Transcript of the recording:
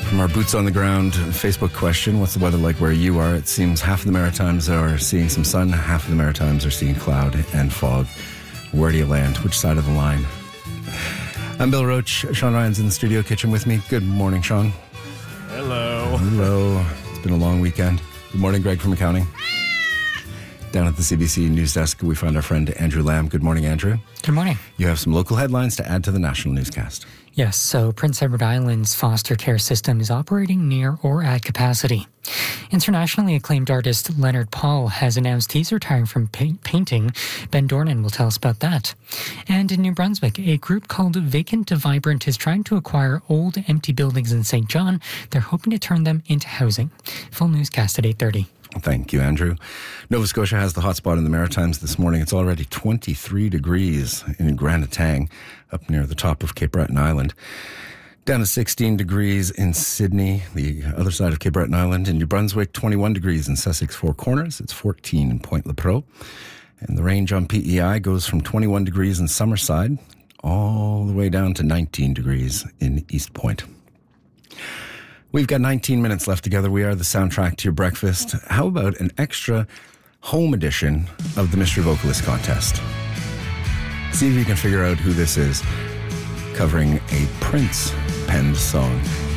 From our boots on the ground Facebook question, what's the weather like where you are? It seems half of the Maritimes are seeing some sun, half of the Maritimes are seeing cloud and fog. Where do you land? Which side of the line? I'm Bill Roach. Sean Ryan's in the studio kitchen with me. Good morning, Sean. Hello. Hello. It's been a long weekend. Good morning, Greg from accounting. Down at the CBC News Desk, we find our friend Andrew Lamb. Good morning, Andrew. Good morning. You have some local headlines to add to the national newscast. Yes, so Prince Edward Island's foster care system is operating near or at capacity. Internationally acclaimed artist Leonard Paul has announced he's retiring from painting. Ben Dornan will tell us about that. And in New Brunswick, a group called Vacant to Vibrant is trying to acquire old, empty buildings in St. John. They're hoping to turn them into housing. Full newscast at 8:30. Thank you, Andrew. Nova Scotia has the hotspot in the Maritimes this morning. It's already 23 degrees in Granitang, up near the top of Cape Breton Island. Down to 16 degrees in Sydney, the other side of Cape Breton Island. In New Brunswick, 21 degrees in Sussex Four Corners. It's 14 in Point Lepreau. And the range on PEI goes from 21 degrees in Summerside all the way down to 19 degrees in East Point. We've got 19 minutes left together. We are the soundtrack to your breakfast. How about an extra home edition of the Mystery Vocalist Contest? See if you can figure out who this is, covering a Prince-penned song.